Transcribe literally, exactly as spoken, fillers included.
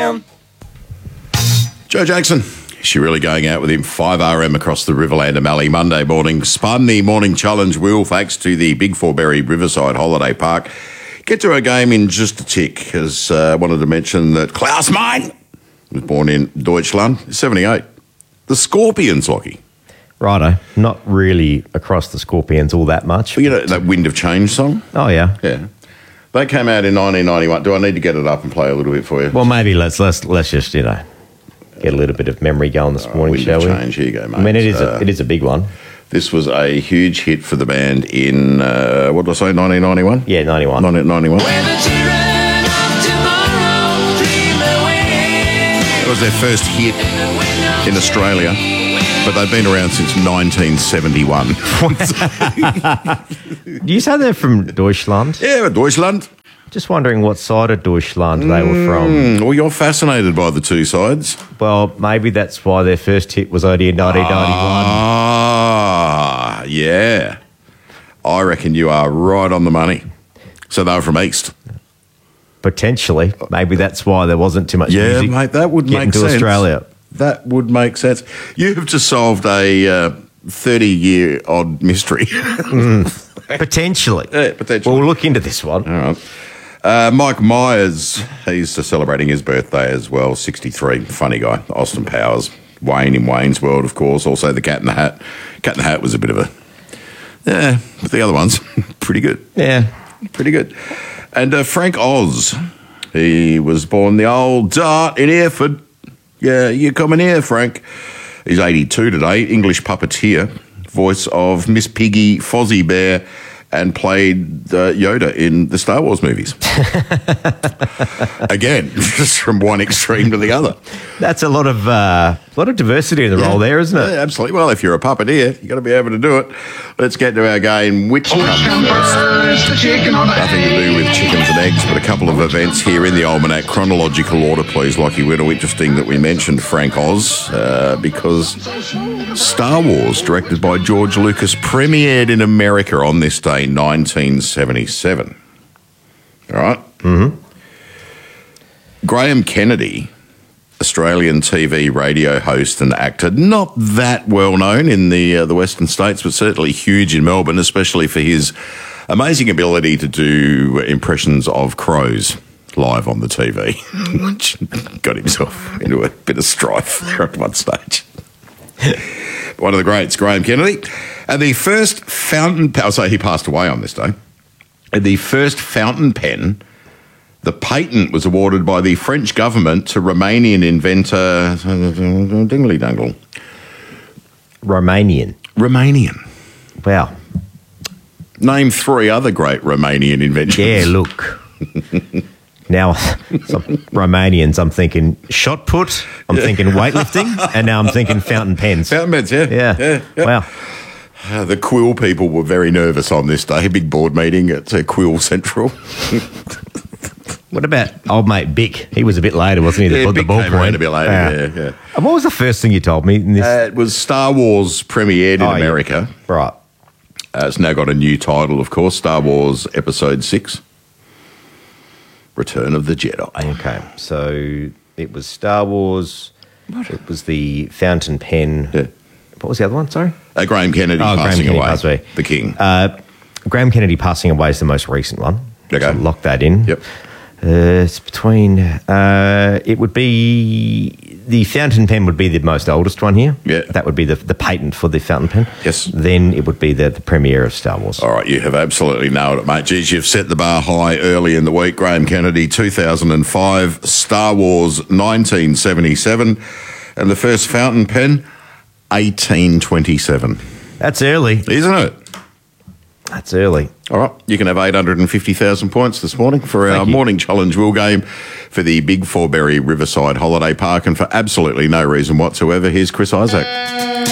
M. Joe Jackson. Is she really going out with him? five R M across the Riverland of Mallee Monday morning. Spun the morning challenge wheel thanks to the Big Forberry Riverside Holiday Park. Get to our game in just a tick, as I uh, wanted to mention that Klaus Mein was born in Deutschland, seventy-eight. The Scorpions, Lockie. Righto. Not really across the Scorpions all that much. You know that Wind of Change song? Oh, yeah. Yeah. They came out in nineteen ninety-one. Do I need to get it up and play a little bit for you? Well, maybe let's let's let's just, you know, get a little bit of memory going this Oh, morning, Wind shall of we? Change. Here you go, mate. I mean, it is Uh, a, it is a big one. This was a huge hit for the band in, uh, what did I say, nineteen ninety-one? Yeah, ninety-one. nineteen ninety-one. When the children of tomorrow dream away. That was their first hit in Australia, but they've been around since nineteen seventy-one. Do you say they're from Deutschland? Yeah, Deutschland. Just wondering what side of Deutschland they were from. Mm, well, you're fascinated by the two sides. Well, maybe that's why their first hit was only in nineteen ninety-one. Ah, yeah. I reckon you are right on the money. So they were from East. Potentially. Maybe that's why there wasn't too much Yeah, music mate, that would getting make to sense. Australia. That would make sense. You have just solved a uh, thirty-year-odd mystery. Potentially. Yeah, potentially. We'll look into this one. All right. Uh, Mike Myers, he's uh, celebrating his birthday as well, sixty-three. Funny guy. Austin Powers. Wayne in Wayne's World, of course. Also the Cat in the Hat. Cat in the Hat was a bit of a... Yeah, but the other ones, pretty good. Yeah. Pretty good. And uh, Frank Oz, he was born the old Dart in Hereford. Yeah, you coming here, Frank. He's eighty-two today, English puppeteer, voice of Miss Piggy, Fozzie Bear, and played uh, Yoda in the Star Wars movies. Again, just from one extreme to the other. That's a lot of uh, lot of diversity in the Yeah. role there, isn't it? Yeah, absolutely. Well, if you're a puppeteer, you've got to be able to do it. Let's get to our game. Which comes first? The chicken on the Nothing to do with chickens and eggs, but a couple of events here in the Almanac. Chronological order, please, Lockie Whittle. Interesting that we mentioned Frank Oz, uh, because Star Wars, directed by George Lucas, premiered in America on this day, nineteen seventy-seven. All right? Mm-hmm. Graham Kennedy, Australian T V radio host and actor, not that well known in the uh, the Western States, but certainly huge in Melbourne, especially for his amazing ability to do impressions of crows live on the T V, which got himself into a bit of strife there at one stage. One of the greats, Graham Kennedy. And the first fountain pen, I'll say he passed away on this day. And the first fountain pen, the patent was awarded by the French government to Romanian inventor, Dingley Dangle. Romanian. Romanian. Wow. Name three other great Romanian inventions. Yeah, look. Now, some Romanians, I'm thinking shot put, I'm thinking weightlifting, and now I'm thinking fountain pens. Fountain pens, yeah. Yeah. yeah, yeah. Wow. Uh, the Quill people were very nervous on this day. Big board meeting at uh, Quill Central. What about old mate Bick? He was a bit later, wasn't he? The, Yeah, the Bick ball came around point. a bit later, yeah, yeah. And what was the first thing you told me in this? Uh, it was Star Wars premiered in Oh, yeah. America. Right. Uh, it's now got a new title, of course, Star Wars Episode six, Return of the Jedi. Okay. So it was Star Wars. It was the fountain pen. Yeah. What was the other one? Sorry? Uh, Graham Kennedy Oh, Graham passing Kennedy away, passed away. the king. Uh, Graham Kennedy passing away is the most recent one. Okay. So lock that in. Yep. Uh, it's between. Uh, it would be the fountain pen would be the most oldest one here. Yeah. That would be the the patent for the fountain pen. Yes. Then it would be the, the premiere of Star Wars. All right, you have absolutely nailed it, mate. Geez, you've set the bar high early in the week. Graham Kennedy, two thousand five, Star Wars, nineteen seventy-seven, and the first fountain pen, eighteen twenty-seven. That's early. Isn't it? That's early. All right, you can have eight hundred fifty thousand points this morning for our Thank you. morning challenge wheel game for the Big Forberry Riverside Holiday Park, and for absolutely no reason whatsoever, here's Chris Isaac.